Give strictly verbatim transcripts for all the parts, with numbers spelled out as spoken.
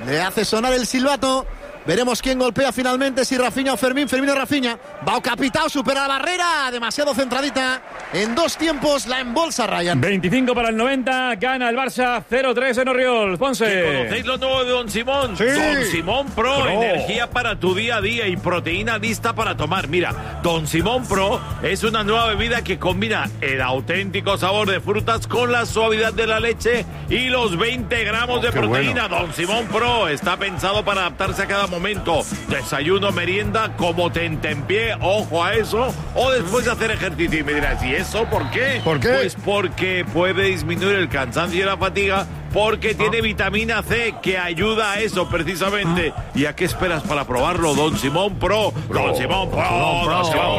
Le hace sonar el silbato. Veremos quién golpea finalmente, si Rafinha o Fermín. Fermín o Rafinha. Va o Capitao, supera la barrera. Demasiado centradita. En dos tiempos la embolsa Ryan. veinticinco para el noventa. Gana el Barça cero tres en Orriols. Ponce. ¿Conocéis lo nuevo de Don Simón? Sí. Don Simón Pro. Pro. Energía para tu día a día y proteína lista para tomar. Mira, Don Simón Pro es una nueva bebida que combina el auténtico sabor de frutas con la suavidad de la leche y los veinte gramos Oh, de qué proteína. bueno. Don Simón Pro está pensado para adaptarse a cada momento. Desayuno, merienda, como tentempié, ojo a eso, o después de hacer ejercicio. Y me dirás, ¿y eso por qué? ¿Por qué? Pues porque puede disminuir el cansancio y la fatiga, porque tiene vitamina C que ayuda a eso precisamente. ¿Y a qué esperas para probarlo? Don Simón Pro. Don Simón Pro. Don Simón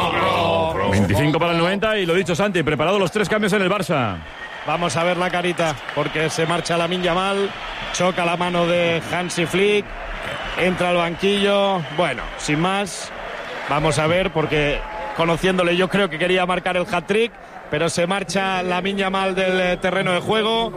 Pro. veinticinco para el noventa y lo dicho, Santi, preparado los tres cambios en el Barça. Vamos a ver la carita, porque se marcha Lamine Yamal, choca la mano de Hansi Flick, entra al banquillo. Bueno, sin más, vamos a ver, porque conociéndole yo creo que quería marcar el hat-trick, pero se marcha Lamine Yamal del terreno de juego.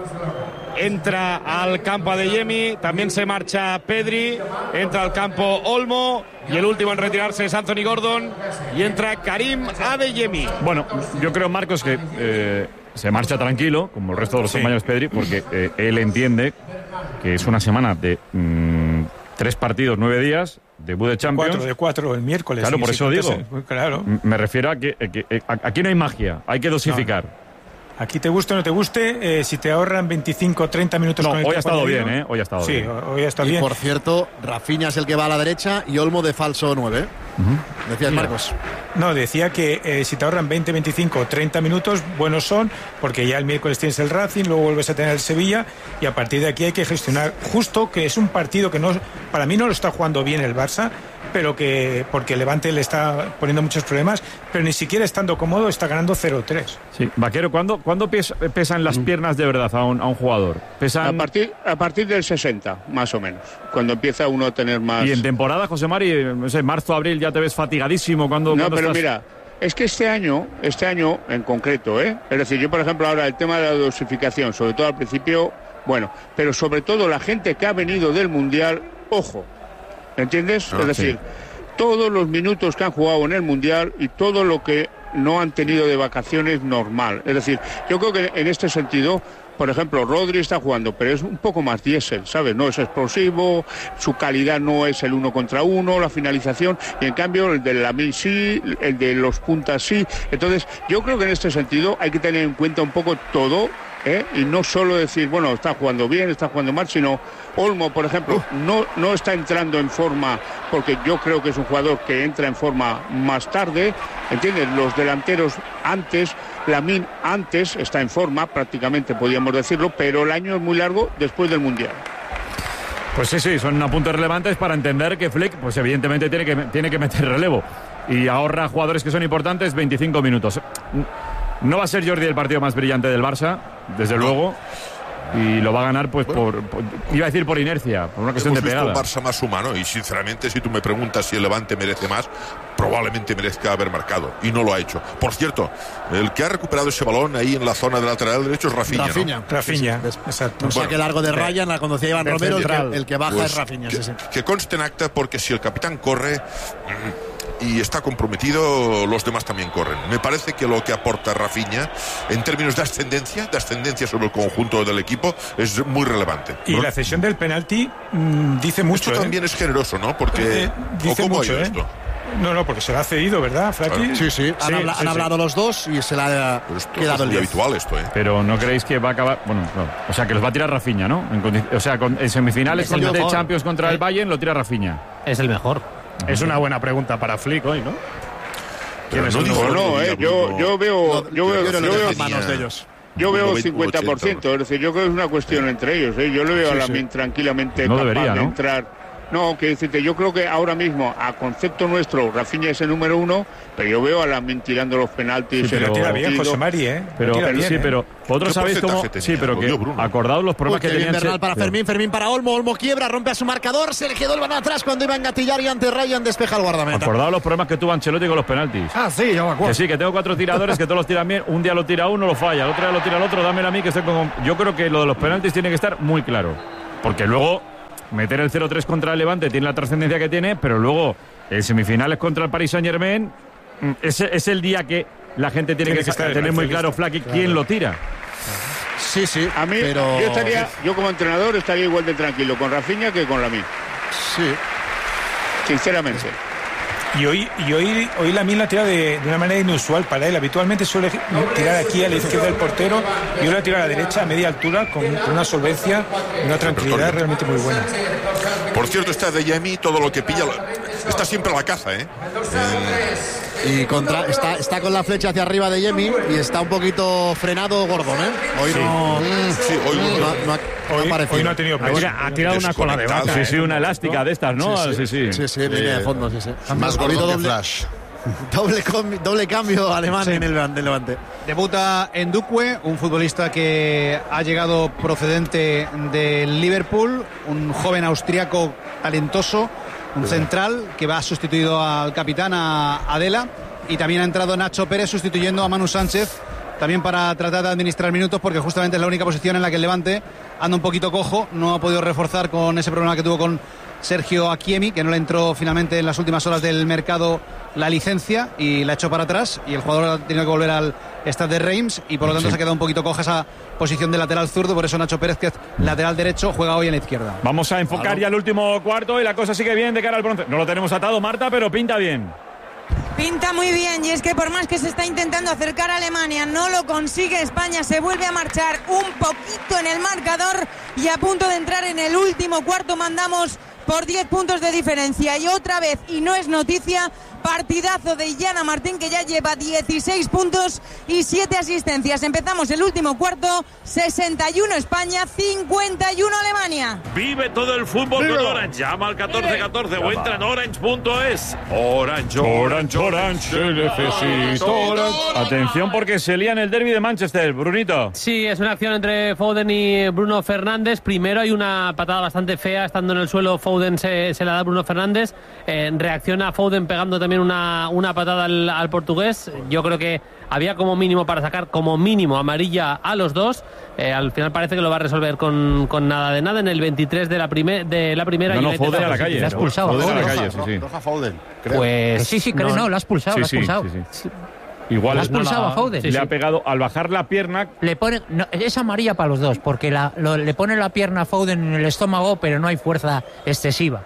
Entra al campo Adeyemi, también se marcha Pedri, entra al campo Olmo y el último en retirarse es Anthony Gordon y entra Karim Adeyemi. Bueno, yo creo, Marcos, que eh, se marcha tranquilo, como el resto de los Sí. compañeros Pedri, porque eh, él entiende que es una semana de mm, tres partidos, nueve días, debut de Champions. Cuatro de cuatro el miércoles. Claro, sí, por sí, eso digo. entonces, claro. M- Me refiero a que, eh, que eh, aquí no hay magia, hay que dosificar. Aquí te guste o no te guste, eh, si te ahorran veinticinco o treinta minutos No, con el hoy ha tiempo estado añadido, bien, ¿eh? Hoy ha estado sí, bien. hoy ha estado Y bien. por cierto, Rafinha es el que va a la derecha y Olmo de falso nueve. Decías, Marcos. No, decía que eh, si te ahorran veinte, veinticinco o treinta minutos, buenos son, porque ya el miércoles tienes el Racing, luego vuelves a tener el Sevilla, y a partir de aquí hay que gestionar justo, que es un partido que no, para mí no lo está jugando bien el Barça, pero que, porque Levante le está poniendo muchos problemas, pero ni siquiera estando cómodo está ganando cero tres. Sí. Vaquero, ¿cuándo, ¿cuándo pes- pesan las piernas de verdad a un, a un jugador? A Pesan... partir, a partir del sesenta, más o menos, cuando empieza uno a tener más... Y en temporada, José Mari, no sé, marzo, abril, ya te ves fatigadísimo. Cuando, No, cuando pero estás... mira, es que este año, este año en concreto, ¿eh? Es decir, yo por ejemplo ahora el tema de la dosificación, sobre todo al principio, bueno, pero sobre todo la gente que ha venido del Mundial, ojo, ¿entiendes? Ah, es decir, sí. todos los minutos que han jugado en el Mundial y todo lo que no han tenido de vacaciones normal. Es decir, yo creo que en este sentido, por ejemplo, Rodri está jugando, pero es un poco más diésel, ¿sabes? No es explosivo, su calidad no es el uno contra uno, la finalización, y en cambio el de Lamine sí, el de los puntas sí. Entonces, yo creo que en este sentido hay que tener en cuenta un poco todo, ¿eh? Y no solo decir, bueno, está jugando bien, está jugando mal, sino Olmo, por ejemplo, no, no está entrando en forma, porque yo creo que es un jugador que entra en forma más tarde, ¿entiendes? Los delanteros antes, Lamine antes está en forma, prácticamente podríamos decirlo, pero el año es muy largo después del Mundial. Pues sí, sí, son apuntes relevantes para entender que Flick, pues evidentemente tiene que, tiene que meter relevo y ahorra jugadores que son importantes veinticinco minutos. No va a ser Jordi el partido más brillante del Barça, desde no. luego, y lo va a ganar pues bueno. por, por, iba a decir por inercia, por una cuestión Hemos de pegada. Hemos visto un Barça más humano y sinceramente si tú me preguntas si el Levante merece más, probablemente merezca haber marcado y no lo ha hecho. Por cierto, el que ha recuperado ese balón ahí en la zona del lateral derecho es Rafinha, Rafinha, ¿no? Rafinha, sí, sí. Exacto. Un saque largo de Ryan, la conducía Iván Romero, el que, el que baja pues, es Rafinha. Que, sí, sí. que conste en acta porque si el capitán corre y está comprometido, los demás también corren. Me parece que lo que aporta Rafinha en términos de ascendencia, de ascendencia sobre el conjunto del equipo, es muy relevante. Y ¿no? La cesión del penalti mmm, dice mucho. Esto ¿eh? también es generoso, ¿no? Porque eh, dice ¿cómo mucho, ha ido ¿eh? esto? No, no, porque se lo ha cedido, ¿verdad, Flaki? Claro. Sí, sí, han, sí, habla, sí, han sí. hablado los dos y se la ha quedado es el muy habitual esto, ¿eh? Pero no creéis que va a acabar, bueno, no. O sea, que los va a tirar Rafinha, ¿no? En condi... O sea, con... en semifinales con el de Champions contra el Bayern lo tira Rafinha. Es el mejor. Es una buena pregunta para Flick hoy, ¿no? Pero no digo no, eh, yo, yo veo, yo veo, yo veo manos de ellos. Yo veo cincuenta por ciento, es decir, yo creo que es una cuestión entre ellos, ¿eh? Yo le veo sí, a Lamine sí. tranquilamente no capaz debería, de ¿no? entrar. No, que decirte, yo creo que ahora mismo, a concepto nuestro, Rafinha es el número uno, pero yo veo a Lamine tirando los penaltis. Sí, pero el tira bien, José Mari, ¿eh? Pero, tira bien, sí, ¿eh? pero vosotros sabéis cómo... Sí, pero que acordaos los problemas Uy, que tenían... Bernal para Fermín, Fermín para Olmo, Olmo quiebra, rompe a su marcador, se le quedó el balón atrás cuando iba a engatillar y ante Ryan despeja el guardameta. Acordaos los problemas que tuvo Ancelotti con los penaltis. Ah, sí, yo me acuerdo. Que sí, que tengo cuatro tiradores que todos los tiran bien, un día lo tira uno, lo falla, el otro día lo tira el otro, dámelo a mí que estoy con... Yo creo que lo de los penaltis tiene que estar muy claro, porque luego... meter el cero tres contra el Levante tiene la trascendencia que tiene, pero luego en semifinales contra el Paris Saint-Germain es, es el día que la gente tiene, tiene que, que tener muy claro, Flaky, claro, quién lo tira. Sí, sí. A mí, pero... yo, estaría, yo como entrenador estaría igual de tranquilo con Rafinha que con Lamine. Sí. Sinceramente. Y hoy, y hoy, hoy Lamine la tira de, de una manera inusual para él. Habitualmente suele tirar aquí a la izquierda del portero y hoy la tira a la derecha a media altura con, con una solvencia y una tranquilidad realmente muy buena. Por cierto, está de Yemi, todo lo que pilla está siempre a la caza, ¿eh? eh... Y contra, está, está con la flecha hacia arriba de Yemi y está un poquito frenado Gordon, ¿eh? Hoy sí. no, sí, hoy no, no, no, ha, hoy, no ha hoy no ha tenido peso. Ha tirado una cola de vaca. Sí, sí, una elástica de estas, ¿no? Sí, sí, sí, sí. sí, sí, línea de fondo, sí, sí. Más gordo que doble, Flash. Doble, doble cambio alemán sí. en el Levante. Debuta en Duque, un futbolista que ha llegado procedente del Liverpool, un joven austriaco talentoso, un central que va sustituido al capitán, a Adela, y también ha entrado Nacho Pérez sustituyendo a Manu Sánchez, también para tratar de administrar minutos, porque justamente es la única posición en la que el Levante anda un poquito cojo, no ha podido reforzar con ese problema que tuvo con Sergio Akiemi, que no le entró finalmente en las últimas horas del mercado la licencia y la echó para atrás, y el jugador ha tenido que volver al Stade de Reims y por lo tanto sí. se ha quedado un poquito coja esa posición de lateral zurdo. Por eso Nacho Pérez, que es lateral derecho, juega hoy en la izquierda. Vamos a enfocar claro. ya el último cuarto y la cosa sigue bien de cara al bronce. No lo tenemos atado, Marta, pero pinta bien. Pinta muy bien, y es que por más que se está intentando acercar a Alemania, no lo consigue. España se vuelve a marchar un poquito en el marcador y a punto de entrar en el último cuarto mandamos por diez puntos de diferencia. Y otra vez, y no es noticia, partidazo de Illana Martín, que ya lleva dieciséis puntos y siete asistencias. Empezamos el último cuarto, sesenta y uno España, cincuenta y uno Alemania. Vive todo el fútbol con Orange. Llama al catorce catorce o entra en orange punto es. Orange, Orange, Orange, necesito Orange. Atención porque se lía en el derbi de Manchester, Brunito. Sí, es una acción entre Foden y Bruno Fernández. Primero hay una patada bastante fea, estando en el suelo Foden se, se la da a Bruno Fernández. Eh, reacciona Foden pegando también una, una patada al, al portugués. Yo creo que había como mínimo para sacar como mínimo amarilla a los dos. Eh, al final parece que lo va a resolver con, con nada de nada en el veintitrés de la, primer, de la primera. No, no, Foden a la calle. Le ha expulsado. Foden a la calle, sí, sí. Roja Foden, creo. Pues sí, sí, creo, no, no lo ha expulsado, sí, lo ha expulsado. Sí, sí, sí. Igual lo ha expulsado a Foden. Le sí, ha sí. pegado al bajar la pierna. Le pone, no, es amarilla para los dos, porque la, lo, le pone la pierna a Foden en el estómago, pero no hay fuerza excesiva.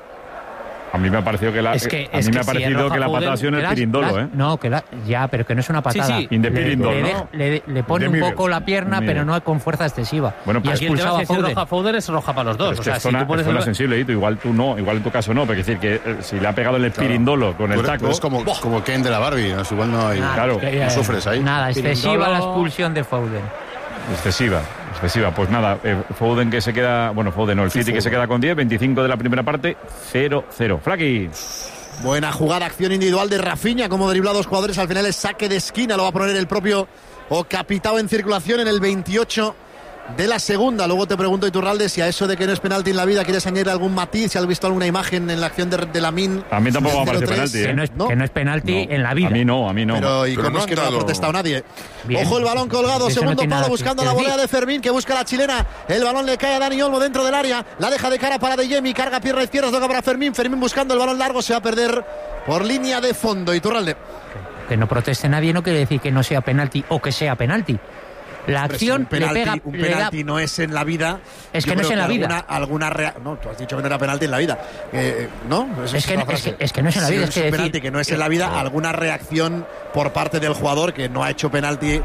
A mí me ha parecido que la, es que, a es mí que me ha parecido si que la patada ha sido en el pirindolo, ¿eh? No, que la, ya, pero que no es una patada. Sí, sí. In the pirindolo, le, ¿no? le, le pone un poco la pierna, pero no con fuerza excesiva. Bueno, y pues aquí el tema es que si Foden. roja a Foden es roja para los dos. Es o que sea, es si zona, tú pones es zona el... sensible, Hito, igual tú no, igual en tu caso no, pero es decir que eh, si le ha pegado en el claro. pirindolo con el pero, taco... pero es como, como Ken de la Barbie, ¿no? Igual no hay... Nada, claro, que, no sufres ahí. Nada, excesiva Pirindolo... la expulsión de Foden. Excesiva, excesiva. Pues nada, eh, Foden que se queda... Bueno, Foden no, el City sí, que se queda con diez, veinticinco de la primera parte, cero cero. Flaky. Buena jugada, acción individual de Rafinha, como dribla a dos jugadores, al final es saque de esquina, lo va a poner el propio Capitao en circulación en el veintiocho de la segunda. Luego te pregunto, Iturralde, si a eso de que no es penalti en la vida quieres añadir algún matiz, si has visto alguna imagen en la acción de, de Lamine. A mí tampoco me parece penalti, ¿eh? Que no es, ¿No? que no es penalti no, en la vida. A mí no, a mí no. Pero ¿y Pero cómo no es que no ha dado... protestado nadie? Bien. Ojo el balón colgado, Eso segundo no palo nada buscando que la decir. volea de Fermín, que busca la chilena. El balón le cae a Dani Olmo dentro del área, la deja de cara para De Jemi, carga pierna izquierda, toca para Fermín. Fermín buscando el balón largo, se va a perder por línea de fondo. Iturralde. Que no proteste nadie no quiere decir que no sea penalti o que sea penalti. La acción Hombre, si un penalti, le pega. Un le penalti da... no es en la vida. Es que no es en la alguna, vida. Alguna rea... No, tú has dicho que no era penalti en la vida. Eh, ¿No? Eso es, que, es, que, es que no es en la si vida. es, es que un decir... penalti que no es en la vida, alguna reacción por parte del jugador que no ha hecho penalti,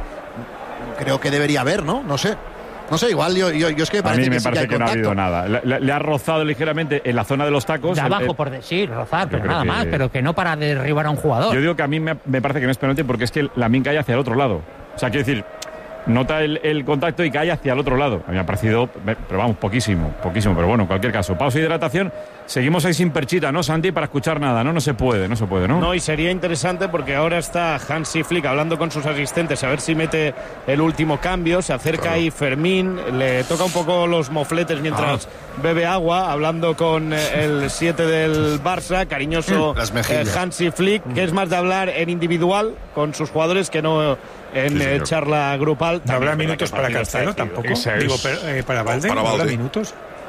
creo que debería haber, ¿no? No sé. No sé, igual yo, yo, yo es que me parece a mí me que, parece sí que, que no ha habido contacto. nada. Le, le ha rozado ligeramente en la zona de los tacos. De abajo, el, el... por decir, rozar, pero creo nada que- más, pero que no para derribar a un jugador. Yo digo que a mí me, me parece que no es penalti porque es que Lamine cae hacia el otro lado. O sea, quiero decir, nota el, el contacto y cae hacia el otro lado. A mí me ha parecido, pero vamos, poquísimo, poquísimo. Pero bueno, en cualquier caso, pausa y hidratación. Seguimos ahí sin perchita, ¿no, Santi? Para escuchar nada, ¿no? No se puede, no se puede, ¿no? No, y sería interesante porque ahora está Hansi Flick hablando con sus asistentes a ver si mete el último cambio. Se acerca Claro. ahí Fermín, le toca un poco los mofletes mientras Ah. bebe agua, hablando con eh, el siete del Barça, cariñoso Las eh, mejillas. Hansi Flick, que es más de hablar en individual con sus jugadores que no en Sí, eh, señor. charla grupal. No habrá También, minutos ¿verdad? para Que el partido Cancelo está tampoco. Esa es- Digo, pero, eh, para Valde, Para ¿no habrá Valde. minutos?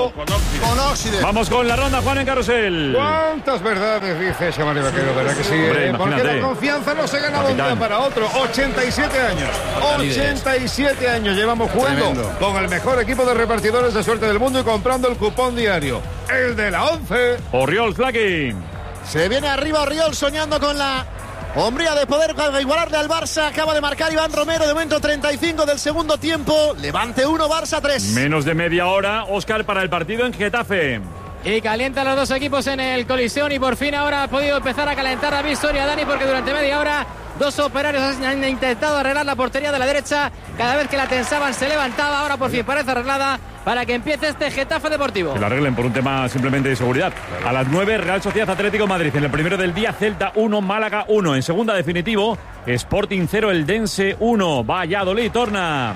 óxido. Con óxido. Con óxido. Vamos con la ronda, Juan, en carrusel. ¿Cuántas verdades dice ese Mario Vaquero? ¿Verdad que sí? Hombre, eh? Porque imagínate. la confianza no se gana de un día Capitán. para otro. ochenta y siete años. ochenta y siete años llevamos jugando Tremendo. con el mejor equipo de repartidores de suerte del mundo y comprando el cupón diario. El de la once. Oriol Flaky. Se viene arriba Oriol soñando con la hombría de poder igualarle al Barça. Acaba de marcar Iván Romero, de momento treinta y cinco del segundo tiempo. Levante uno, Barça tres. Menos de media hora, Óscar, para el partido en Getafe. Y calientan los dos equipos en el Coliseum y por fin ahora ha podido empezar a calentar a Victoria Dani, porque durante media hora dos operarios han intentado arreglar la portería de la derecha. Cada vez que la tensaban se levantaba, ahora por fin parece arreglada para que empiece este Getafe Deportivo. Que la arreglen por un tema simplemente de seguridad. A las nueve, Real Sociedad Atlético Madrid. En el primero del día, Celta uno, Málaga uno. En segunda, definitivo, Sporting cero, Eldense uno. Valladolid torna.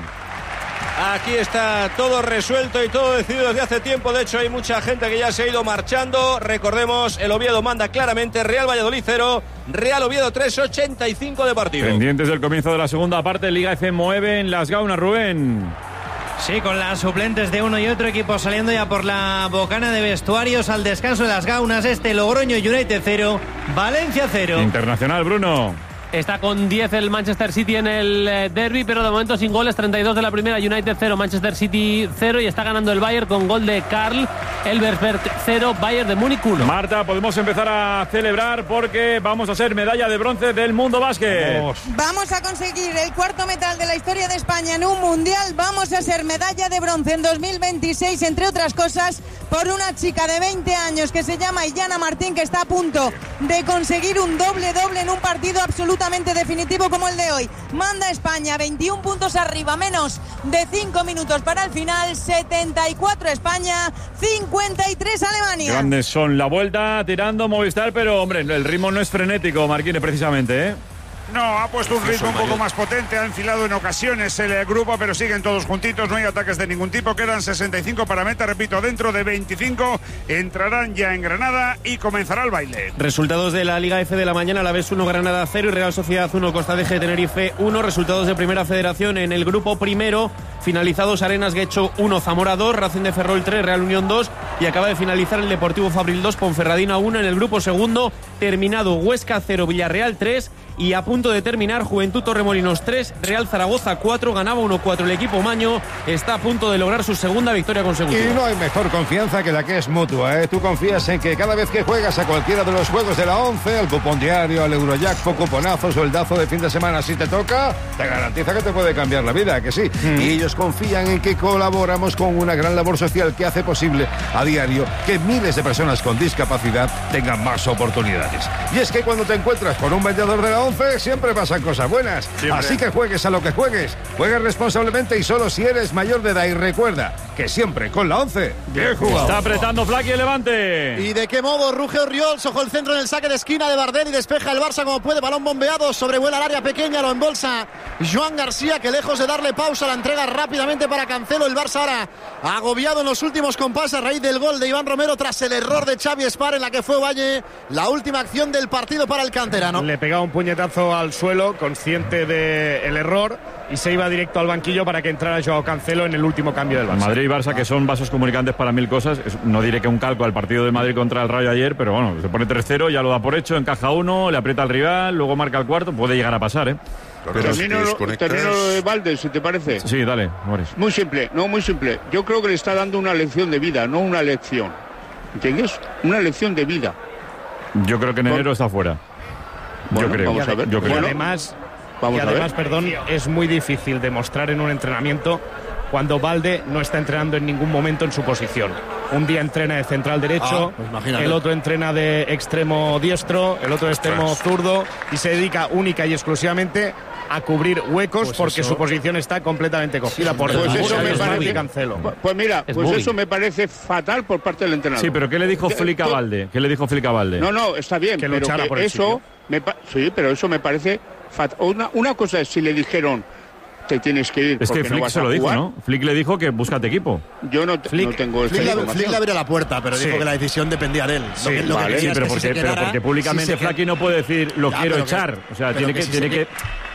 Aquí está todo resuelto y todo decidido desde hace tiempo. De hecho, hay mucha gente que ya se ha ido marchando. Recordemos, el Oviedo manda claramente. Real Valladolid cero, Real Oviedo tres, ochenta y cinco de partido. Pendientes del comienzo de la segunda parte, Liga F mueve en Las Gaunas, Rubén. Sí, con las suplentes de uno y otro equipo saliendo ya por la bocana de vestuarios al descanso de Las Gaunas. Este Logroño United cero, Valencia cero. Internacional, Bruno. Está con diez el Manchester City en el eh, derby, pero de momento sin goles. treinta y dos de la primera, United cero, Manchester City cero, y está ganando el Bayern con gol de Karl Elversberg cero, Bayern de Múnich uno. Marta, podemos empezar a celebrar porque vamos a ser medalla de bronce del Mundo Básquet. Vamos. Vamos a conseguir el cuarto metal de la historia de España en un mundial. Vamos a ser medalla de bronce en dos mil veintiséis, entre otras cosas, por una chica de veinte años que se llama Illana Martín, que está a punto de conseguir un doble-doble en un partido absolutamente definitivo como el de hoy. Manda España, veintiún puntos arriba, menos de cinco minutos para el final. Setenta y cuatro España, cincuenta y tres Alemania. Grandes son la vuelta, tirando Movistar, pero hombre, el ritmo no es frenético, Marquine, precisamente, ¿eh? No, ha puesto un ritmo un poco más potente, ha enfilado en ocasiones el grupo, pero siguen todos juntitos, no hay ataques de ningún tipo, quedan sesenta y cinco para meta, repito, dentro de veinticinco entrarán ya en Granada y comenzará el baile. Resultados de la Liga F de la mañana, Alavés uno, Granada cero y Real Sociedad uno, Costa de Tenerife uno. Resultados de Primera Federación en el grupo primero, finalizados Arenas Guecho uno, Zamora dos, Racing de Ferrol tres, Real Unión dos, y acaba de finalizar el Deportivo Fabril dos, Ponferradina uno. En el grupo segundo, terminado Huesca cero, Villarreal tres, y a punto de terminar Juventud Torremolinos tres, Real Zaragoza cuatro, ganaba uno cuatro el equipo Maño, está a punto de lograr su segunda victoria consecutiva. Y no hay mejor confianza que la que es mutua, ¿eh? Tú confías en que cada vez que juegas a cualquiera de los juegos de la once, al cupón diario, al Eurojackpot, cuponazos o el dazo de fin de semana, si te toca, te garantiza que te puede cambiar la vida, que sí. Mm. Y ellos confían en que colaboramos con una gran labor social que hace posible a diario que miles de personas con discapacidad tengan más oportunidades. Y es que cuando te encuentras con un vendedor de la once, siempre pasan cosas buenas. Siempre. Así que juegues a lo que juegues, juegues responsablemente y solo si eres mayor de edad. Y recuerda que siempre con la once, bien jugado. Está apretando Flaky el Levante. ¿Y de qué modo? Ruge Orriols, ojo el centro en el saque de esquina de Bardel y despeja el Barça como puede. Balón bombeado, sobrevuela el área pequeña, lo embolsa Joan García, que lejos de darle pausa la entrega rápidamente para Cancelo. El Barça ahora agobiado en los últimos compases a raíz del gol de Iván Romero tras el error de Xavi Espar en la que fue Valle la última acción del partido para el canterano. Le pegaba un puñetazo al suelo, consciente del error, y se iba directo al banquillo para que entrara Joao Cancelo en el último cambio del Barça. Madrid y Barça, que son vasos comunicantes para mil cosas. No diré que un calco al partido de Madrid contra el Rayo ayer, pero bueno, se pone tres cero, ya lo da por hecho, encaja uno, le aprieta al rival, luego marca el cuarto, puede llegar a pasar, ¿eh? Pero termino, termino lo de Valde, si te parece. Sí, dale, Boris. Muy simple, no, muy simple. Yo creo que le está dando una lección de vida, no una lección. ¿Entiendes? Una lección de vida. Yo creo que en enero está fuera. Bueno, yo creo. Vamos a ver. Yo creo. Y además, vamos y además a ver. perdón, es muy difícil demostrar en un entrenamiento cuando Valde no está entrenando en ningún momento en su posición. Un día entrena de central derecho, ah, pues el otro entrena de extremo diestro, el otro de extremo zurdo, y se dedica única y exclusivamente a cubrir huecos, pues porque eso... su posición está completamente cogida por pues el eso me parece, Cancelo. Pues mira, es pues bullying. eso me parece fatal por parte del entrenador. Sí, pero ¿qué le dijo Flick a Valde? ¿Qué le dijo Flick a Valde? No, no, está bien, que pero que por el eso me pa- sí, pero eso me parece fatal. Una, una cosa es si le dijeron te tienes que ir es porque que Flick no vas se lo a dijo, jugar. ¿no? Flick le dijo que búscate equipo. Yo no, no tengo esta Flick, información. Flick le abrió la puerta, pero Sí. dijo que la decisión dependía de él. Sí, lo que, lo vale, que sí, es pero, que porque, si se pero quedara, porque públicamente si se Flaky qued- no puede decir lo Ya, quiero pero que- echar. O sea, pero tiene que que, si tiene se que, qued-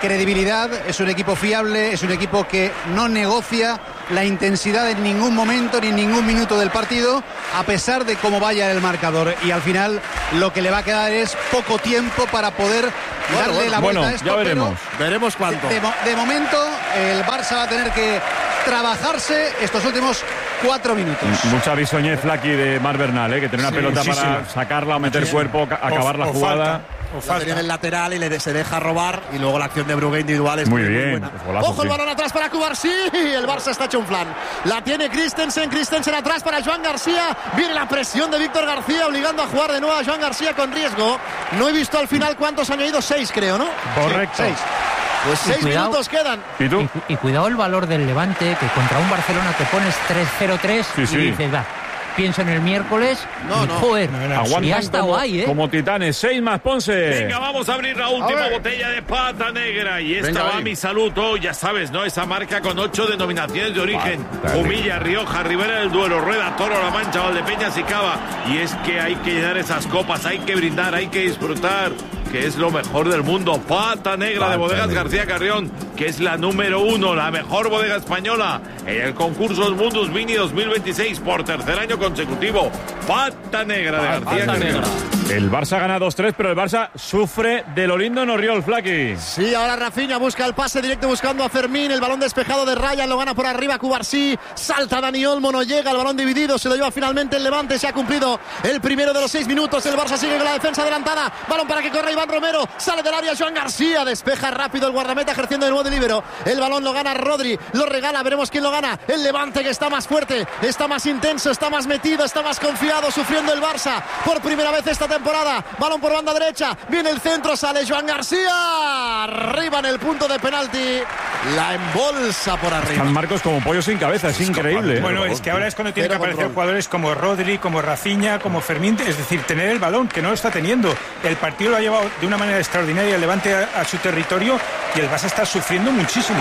credibilidad, es un equipo fiable, es un equipo que no negocia la intensidad en ningún momento ni en ningún minuto del partido, a pesar de cómo vaya el marcador. Y al final lo que le va a quedar es poco tiempo para poder bueno, darle bueno, la vuelta bueno, a esto. ya veremos. Pero veremos cuánto. De, de, de momento el Barça va a tener que trabajarse estos últimos cuatro minutos. Mucha bisoñez, Flaky, de Mar Bernal, ¿eh? Que tiene una Sí, pelota muchísima. para sacarla o meter cuerpo, ca- acabar o, la o jugada. Falta. La tenía en el lateral y le de- se deja robar, y luego la acción de Brugge individual es Muy muy, muy bien, buena. pues golazo, Ojo el sí. balón atrás para Cubarsí, el Barça está hecho un flan. La tiene Christensen, Christensen atrás para Joan García. Viene la presión de Víctor García obligando a jugar de nuevo a Joan García con riesgo. No he visto al final cuántos han ido, seis creo, ¿no? Correcto. Sí, seis. Pues Y seis cuidado. minutos quedan. ¿Y tú? Y, cu- y cuidado el valor del Levante, que contra un Barcelona te pones tres cero tres Sí, sí. y dices, va, pienso en el miércoles No, y no. joder, Aguantan y hasta como, guay, ¿eh? como titanes. Seis más, Ponce. Venga, vamos a abrir la última A ver. botella de pata negra. Y esta Venga, va ahí. mi saludo, ya sabes, ¿no? Esa marca con ocho denominaciones de origen. Pata Humilla, Rioja, Ribera del Duero, Rueda, Toro, La Mancha, Valdepeñas y Cava. Y es que hay que llenar esas copas, hay que brindar, hay que disfrutar, que es lo mejor del mundo. Pata negra Pata de Bodegas negra. García Carrión, que es la número uno, la mejor bodega española en el concurso Mundus Vini dos mil veintiséis por tercer año consecutivo. Pata negra de García Carrión. El Barça gana dos tres, pero el Barça sufre de lo lindo en Oriol, Flaky. Sí, ahora Rafinha busca el pase directo buscando a Fermín. El balón despejado de Ryan lo gana por arriba Cubarsí. Salta Dani Olmo, no llega. El balón dividido se lo lleva finalmente el Levante. Se ha cumplido el primero de los seis minutos. El Barça sigue con la defensa adelantada. Balón para que corra Iván Romero. Sale del área Joan García. Despeja rápido el guardameta ejerciendo de nuevo de líbero. El balón lo gana Rodri. Lo regala. Veremos quién lo gana. El Levante, que está más fuerte, está más intenso, está más metido, está más confiado. Sufriendo el Barça por primera vez esta temporada. Balón por banda derecha. Viene el centro. Sale Joan García. Arriba en el punto de penalti. La embolsa por arriba. San Marcos como pollo sin cabeza, es increíble. Bueno, es que ahora es cuando tienen que Cero aparecer control. jugadores como Rodri, como Rafinha, como Fermín, es decir, tener el balón, que no lo está teniendo. El partido lo ha llevado de una manera extraordinaria el Levante a, a su territorio y el Barça está sufriendo muchísimo.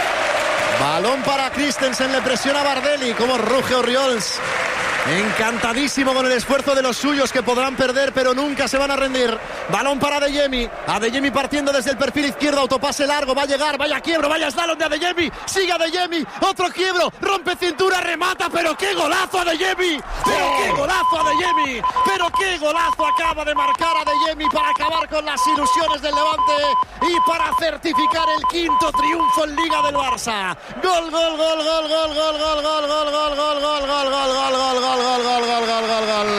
Balón para Christensen, le presiona Bardelli, como ruge Oriols. Encantadísimo con el esfuerzo de los suyos, que podrán perder pero nunca se van a rendir. Balón para Adeyemi. Adeyemi partiendo desde el perfil izquierdo, autopase largo, va a llegar, vaya quiebro, vaya slalom de Adeyemi. Sigue Adeyemi, otro quiebro, rompe cintura, remata, pero qué golazo Adeyemi. Pero qué golazo Adeyemi. Pero qué golazo acaba de marcar Adeyemi para acabar con las ilusiones del Levante y para certificar el quinto triunfo en Liga del Barça. Gol, gol, gol, gol, gol, gol, gol, gol, gol, gol, gol, gol, gol, gol, gol, gol, gol. Gol, gol, gol, gol, gol, gol, gol.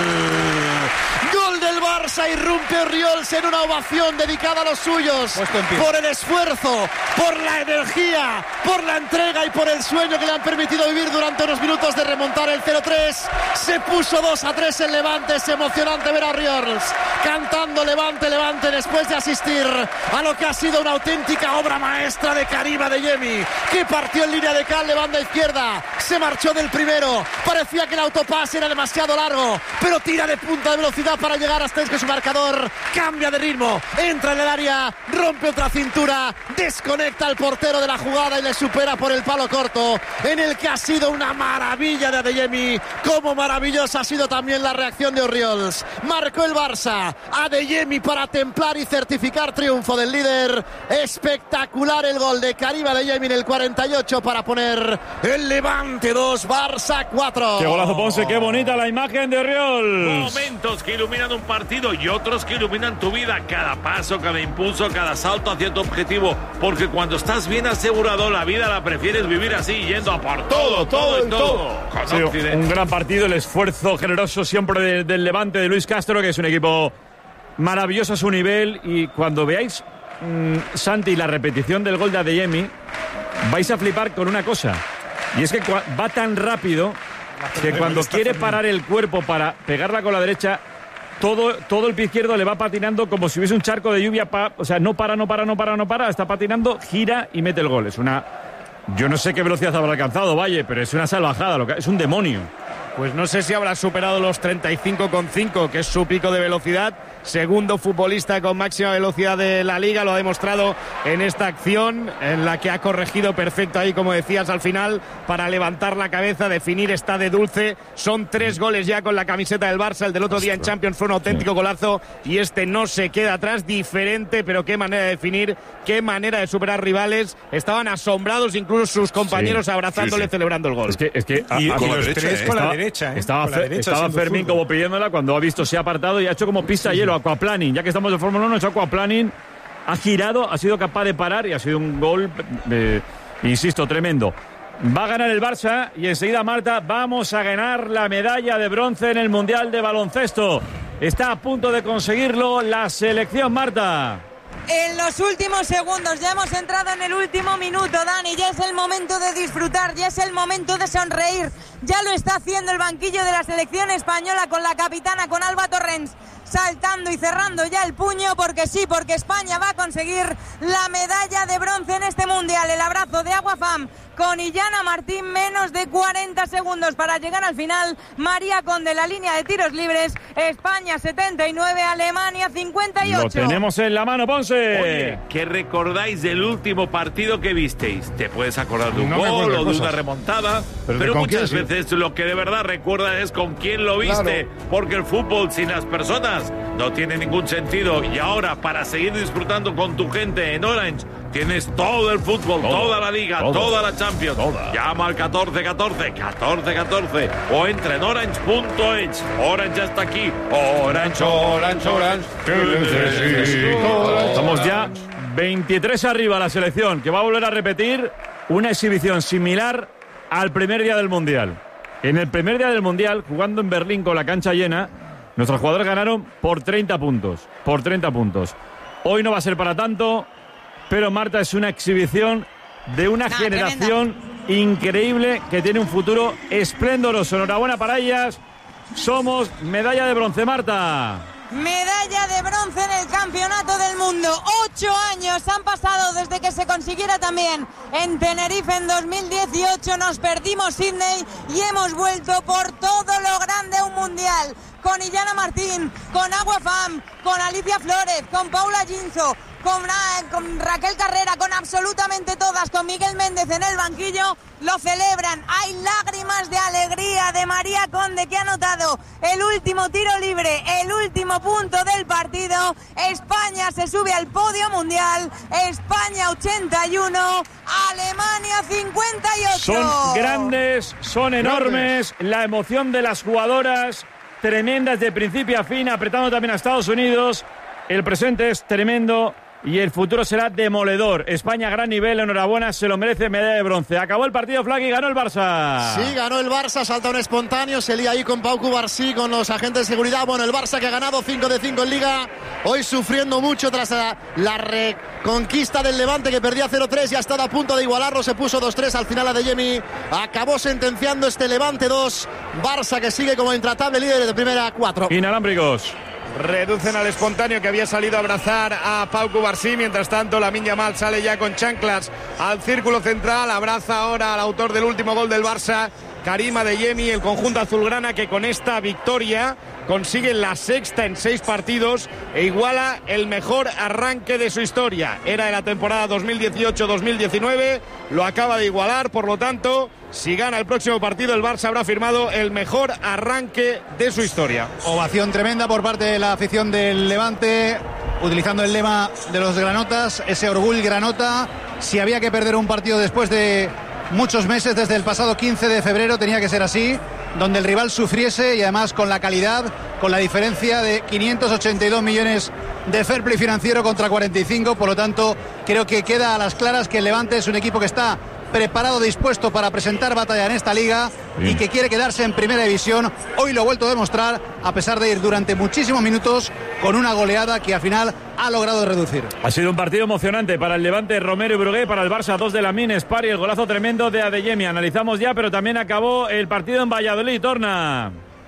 Gol del Barça, irrumpe Oriols en una ovación dedicada a los suyos. Por el esfuerzo, por la energía, por la entrega y por el sueño que le han permitido vivir durante unos minutos de remontar el cero tres. Se puso dos a tres el Levante. Es emocionante ver a Oriols cantando Levante, Levante, después de asistir a lo que ha sido una auténtica obra maestra de Karim Adeyemi, que partió en línea de cal de banda izquierda. Se marchó del primero. Parecía que el autopase era demasiado largo, pero tira de punta de velocidad para llegar hasta que su marcador cambia de ritmo. Entra en el área, rompe otra cintura, desconecta al portero de la jugada y le supera por el palo corto, en el que ha sido una maravilla de Adeyemi. Como maravillosa ha sido también la reacción de Oriols. Marcó el Barça. Adeyemi para templar y certificar triunfo del líder. Espectacular el gol de Karim Adeyemi en el cuarenta y ocho para poner el Levante dos, Barça cuatro. Qué golazo, Ponce, qué bonita la imagen de Oriols. Momentos que iluminan un partido y otros que iluminan tu vida. Cada paso, cada impulso, cada salto hacia tu objetivo. Porque cuando estás bien asegurado, la vida la prefieres vivir así, yendo a por todo, todo y todo. Con Sí, Occidente. un gran partido, el esfuerzo generoso siempre de- del Levante de Luis Castro, que es un equipo maravilloso a su nivel. Y cuando veáis, mmm, Santi, la repetición del gol de Adeyemi, vais a flipar con una cosa. Y es que cua- va tan rápido que cuando quiere parar el cuerpo para pegarla con la derecha, todo, todo el pie izquierdo le va patinando como si hubiese un charco de lluvia. Pa, o sea, no para, no para, no para, no para. Está patinando, gira y mete el gol. Es una... Yo no sé qué velocidad habrá alcanzado, Valle, pero es una salvajada. Lo que, es un demonio. Pues no sé si habrá superado los treinta y cinco coma cinco, que es su pico de velocidad, segundo futbolista con máxima velocidad de la Liga, lo ha demostrado en esta acción en la que ha corregido perfecto ahí, como decías, al final, para levantar la cabeza, definir esta de dulce. Son tres goles ya con la camiseta del Barça. El del otro día en Champions fue un auténtico golazo y este no se queda atrás. Diferente, pero qué manera de definir, qué manera de superar rivales. Estaban asombrados incluso sus compañeros, sí, abrazándole, sí, sí, celebrando el gol. Es que, es que y, a, a, con, a los tres estaba, con la derecha, ¿eh? Estaba, con la derecha estaba Fermín fútbol. como pidiéndola cuando ha visto, se ha apartado y ha hecho como pista sí, hielo, sí. aquaplaning. Ya que estamos de Fórmula uno, ha hecho aquaplaning, ha girado, ha sido capaz de parar y ha sido un gol, eh, insisto, tremendo. Va a ganar el Barça y enseguida, Marta, vamos a ganar la medalla de bronce en el Mundial de Baloncesto. Está a punto de conseguirlo la selección, Marta. En los últimos segundos, ya hemos entrado en el último minuto, Dani, ya es el momento de disfrutar, ya es el momento de sonreír, ya lo está haciendo el banquillo de la selección española con la capitana, con Alba Torrens, saltando y cerrando ya el puño, porque sí, porque España va a conseguir la medalla de bronce en este Mundial. El abrazo de Aguafam con Illana Martín, menos de cuarenta segundos para llegar al final. María Conde, la línea de tiros libres. España setenta y nueve, Alemania cincuenta y ocho. Lo tenemos en la mano, Ponce. Oye, ¿qué recordáis del último partido que visteis? ¿Te puedes acordar de un No me gol acuerdo o de de una cosas. remontada? Pero, Pero ¿con muchas quién, sí? veces lo que de verdad recuerdas es con quién lo viste. Claro. Porque el fútbol sin las personas no tiene ningún sentido. Y ahora, para seguir disfrutando con tu gente en Orange, tienes todo el fútbol, Todo, toda la Liga, todo, toda la Champions. toda. Llama al catorce catorce, catorce catorce o entra en orange punto es. Orange ya está aquí. Orange, Orange, Orange. Estamos ya veintitrés arriba la selección, que va a volver a repetir una exhibición similar al primer día del Mundial. En el primer día del Mundial, jugando en Berlín con la cancha llena, nuestros jugadores ganaron por treinta puntos. Por treinta puntos. Hoy no va a ser para tanto, pero Marta, es una exhibición de una Nah, generación increíble que tiene un futuro esplendoroso. Enhorabuena para ellas. Somos medalla de bronce, Marta. Medalla de bronce en el Campeonato del Mundo. Ocho años han pasado desde que se consiguiera también en Tenerife en dos mil dieciocho. Nos perdimos Sydney y hemos vuelto por todo lo grande a un mundial. Con Illana Martín, con Aguafam, con Alicia Flores, con Paula Ginzo, con, con Raquel Carrera, con absolutamente todas, con Miguel Méndez en el banquillo, lo celebran. Hay lágrimas de alegría de María Conde, que ha anotado el último tiro libre, el último punto del partido. España se sube al podio mundial. España ochenta y uno, Alemania cincuenta y ocho. Son grandes, son enormes. La emoción de las jugadoras, tremendas de principio a fin, apretando también a Estados Unidos. El presente es tremendo y el futuro será demoledor. España, gran nivel, enhorabuena, se lo merece, medalla de bronce. Acabó el partido, Flag, y ganó el Barça. Sí, ganó el Barça, salta un espontáneo, se lía ahí con Pau Cubarsí, con los agentes de seguridad. Bueno, el Barça que ha ganado cinco de cinco en Liga, hoy sufriendo mucho tras la, la reconquista del Levante, que perdía cero tres y ha estado a punto de igualarlo, se puso dos tres al final. Adeyemi acabó sentenciando este Levante dos, Barça que sigue como intratable líder de primera cuatro. Inalámbricos. Reducen al espontáneo que había salido a abrazar a Pau Cubarsí. Mientras tanto, Lamine Yamal sale ya con chanclas al círculo central. Abraza ahora al autor del último gol del Barça, Karim Adeyemi, el conjunto azulgrana, que con esta victoria consigue la sexta en seis partidos e iguala el mejor arranque de su historia. Era de la temporada dos mil dieciocho dos mil diecinueve, lo acaba de igualar. Por lo tanto, si gana el próximo partido, el Barça habrá firmado el mejor arranque de su historia. Ovación tremenda por parte de la afición del Levante, utilizando el lema de los granotas, ese orgullo granota. Si había que perder un partido después de muchos meses, desde el pasado quince de febrero, tenía que ser así, donde el rival sufriese, y además con la calidad, con la diferencia de quinientos ochenta y dos millones de fair play financiero contra cuarenta y cinco. Por lo tanto, creo que queda a las claras que el Levante es un equipo que está preparado, dispuesto para presentar batalla en esta liga. Bien. Y que quiere quedarse en primera división. Hoy lo ha vuelto a demostrar, a pesar de ir durante muchísimos minutos con una goleada que al final ha logrado reducir. Ha sido un partido emocionante para el Levante, Romero y Brugué, para el Barça dos de Lamine, Spar y el golazo tremendo de Adeyemi. Analizamos ya, pero también acabó el partido en Valladolid, Torna.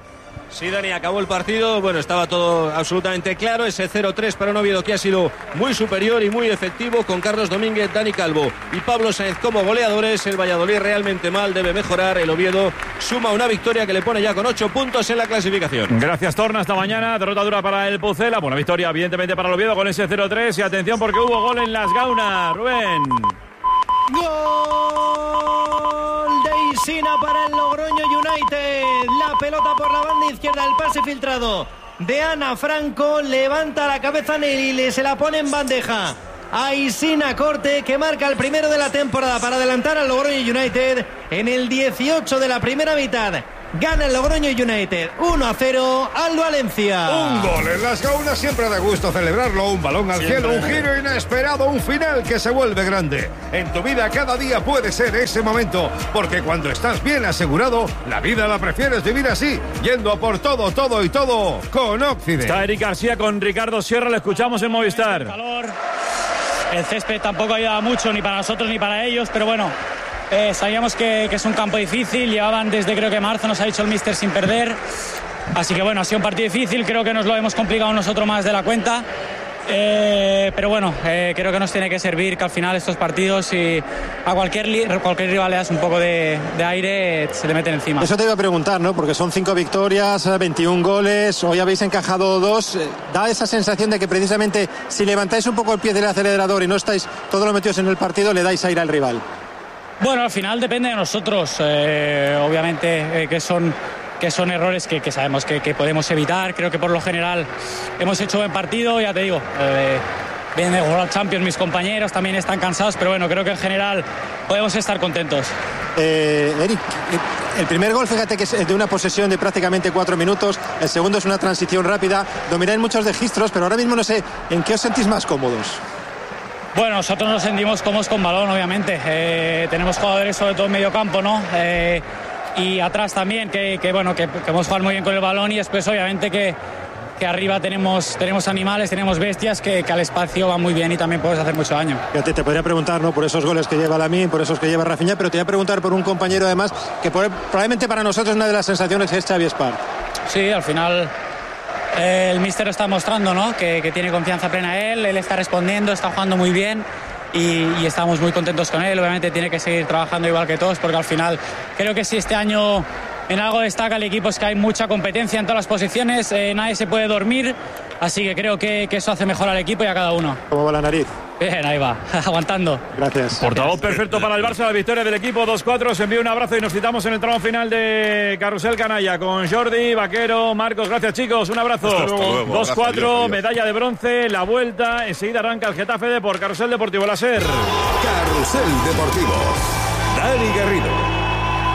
Sí, Dani, acabó el partido, bueno, estaba todo absolutamente claro, ese cero tres para un Oviedo que ha sido muy superior y muy efectivo, con Carlos Domínguez, Dani Calvo y Pablo Sáenz como goleadores. El Valladolid realmente mal, debe mejorar. El Oviedo suma una victoria que le pone ya con ocho puntos en la clasificación. Gracias, Torna, hasta mañana. Derrota dura para el Pucela, buena victoria evidentemente para el Oviedo con ese cero tres, y atención porque hubo gol en Las Gaunas, Rubén. Gol de Isina para el Logroño United. La pelota por la banda izquierda, el pase filtrado de Ana Franco. Levanta la cabeza Nelly y se la pone en bandeja a Isina Corte, que marca el primero de la temporada para adelantar al Logroño United en el dieciocho de la primera mitad. Gana el Logroño United uno a cero al Valencia. Un gol en Las Gaunas, siempre da gusto celebrarlo. Un balón al Siempre. cielo, un giro inesperado, un final que se vuelve grande. En tu vida cada día puede ser ese momento, porque cuando estás bien asegurado, la vida la prefieres vivir así, yendo a por todo, todo y todo con Occident. Está Eric García con Ricardo Sierra, le escuchamos en Movistar. Calor. El césped tampoco ayuda mucho ni para nosotros ni para ellos, pero bueno, eh, sabíamos que, que es un campo difícil. Llevaban desde creo que marzo, nos ha dicho el míster, sin perder. Así que bueno, ha sido un partido difícil, creo que nos lo hemos complicado nosotros más de la cuenta. Eh, pero bueno, eh, creo que nos tiene que servir que al final estos partidos, si a cualquier, li- cualquier rival le das un poco de, de aire, se le meten encima. Eso te iba a preguntar, ¿no? Porque son cinco victorias, veintiún goles, hoy habéis encajado dos. Da esa sensación de que precisamente si levantáis un poco el pie del acelerador y no estáis todos los metidos en el partido, le dais aire al rival. Bueno, al final depende de nosotros, eh, obviamente eh, que son... que son errores que, que sabemos que, que podemos evitar. Creo que por lo general hemos hecho buen partido, ya te digo, eh, vienen de World Champions mis compañeros, también están cansados, pero bueno, creo que en general podemos estar contentos. Eh, Eric, el primer gol, fíjate que es de una posesión de prácticamente cuatro minutos, el segundo es una transición rápida, domináis muchos registros, pero ahora mismo no sé, ¿en qué os sentís más cómodos? Bueno, nosotros nos sentimos cómodos con balón, obviamente. Eh, tenemos jugadores sobre todo en medio campo, ¿no? Eh, y atrás también, que, que bueno, que, que podemos jugar muy bien con el balón, y después obviamente que, que arriba tenemos, tenemos animales, tenemos bestias que, que al espacio van muy bien y también puedes hacer mucho daño. Fíjate, te podría preguntar, ¿no?, por esos goles que lleva Lamine, por esos que lleva Rafinha, pero te voy a preguntar por un compañero además que por, probablemente para nosotros una de las sensaciones es Xavi Espar. Sí, al final eh, el míster está mostrando, ¿no?, que, que tiene confianza plena en él, él está respondiendo, está jugando muy bien. Y, y estamos muy contentos con él. Obviamente tiene que seguir trabajando igual que todos, porque al final creo que si este año en algo destaca el equipo es que hay mucha competencia en todas las posiciones, eh, nadie se puede dormir, así que creo que, que eso hace mejor al equipo y a cada uno. ¿Cómo va la nariz? Bien, ahí va, aguantando. Gracias. Portavoz perfecto para el Barça, la victoria del equipo dos cuatro. Se envía un abrazo y nos citamos en el tramo final de Carrusel Canalla con Jordi, Vaquero, Marcos. Gracias, chicos, un abrazo. dos cuatro, medalla de bronce, la vuelta. Enseguida arranca el Getafe de por Carrusel Deportivo La Ser. Carrusel Deportivo. Dani Garrido.